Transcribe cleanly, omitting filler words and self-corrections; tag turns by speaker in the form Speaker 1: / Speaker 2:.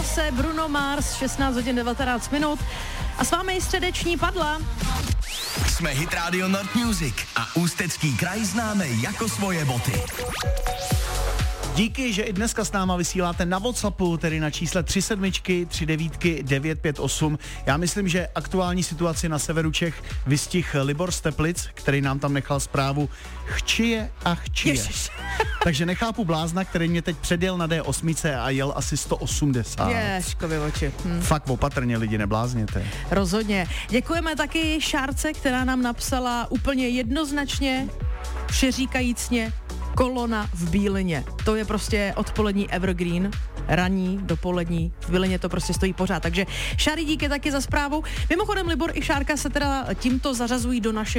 Speaker 1: se Bruno Mars, 16 hodin 19 minut. A s vámi středeční Padla.
Speaker 2: Jsme Hit Radio Nord Music a Ústecký kraj známe jako svoje boty.
Speaker 3: Díky, že i dneska s náma vysíláte na WhatsAppu, tedy na čísle 373958. Já myslím, že aktuální situaci na severu Čech vystihl Libor z Teplic, který nám tam nechal zprávu chčije a chčije.
Speaker 1: Ježiš.
Speaker 3: Takže nechápu blázna, který mě teď předjel na D8 a jel asi 180.
Speaker 1: Ježkovi oči.
Speaker 3: Fakt opatrně, lidi, neblázněte.
Speaker 1: Rozhodně. Děkujeme taky Šárce, která nám napsala úplně jednoznačně, všeříkajícně, kolona v Bílině. To je prostě odpolední evergreen, ranní, dopolední, v Bílině to prostě stojí pořád. Takže Šáry, díky taky za zprávu. Mimochodem Libor i Šárka se teda tímto zařazují do našeho